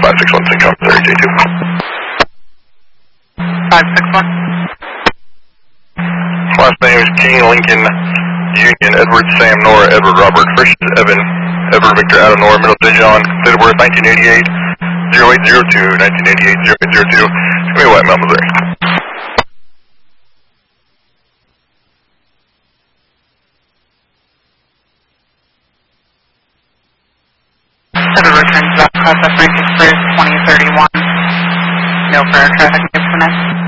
561 St. John, J2. 561. Last name is King, Lincoln, Union, Edward, Sam, Nora, Edward, Robert, Christian, Evan, Edward, Victor, Adam, Nora, Middle St. John, date of birth 1988, 0802, 1988, 0802, it's going to be White Mountain, Missouri. For the return to South Coast Frank Express 2031. No further traffic disconnect.